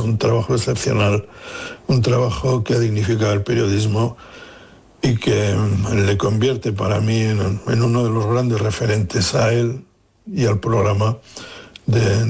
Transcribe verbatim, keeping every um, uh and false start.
hecho un trabajo excepcional, un trabajo que dignifica el periodismo y que le convierte para mí en, en uno de los grandes referentes a él y al programa de,